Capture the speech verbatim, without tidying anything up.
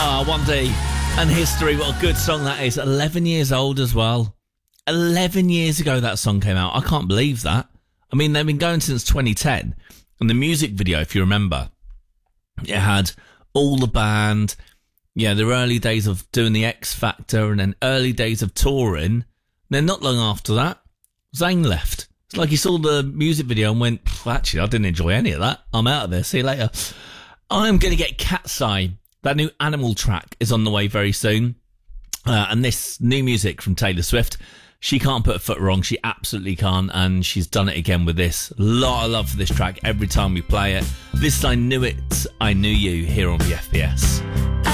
Ah, One Day and History. What a good song that is. eleven years old as well. eleven years ago that song came out. I can't believe that. I mean, they've been going since twenty ten. And the music video, if you remember, it had all the band, yeah, the early days of doing the X Factor and then early days of touring. Then not long after that, Zayn left. It's like he saw the music video and went, actually, I didn't enjoy any of that. I'm out of there. See you later. I'm going to get Cat's Eye. That new Animal track is on the way very soon. Uh, and this new music from Taylor Swift, she can't put a foot wrong. She absolutely can't. And she's done it again with this. A lot of love for this track every time we play it. This is I Knew It, I Knew You here on V F B S.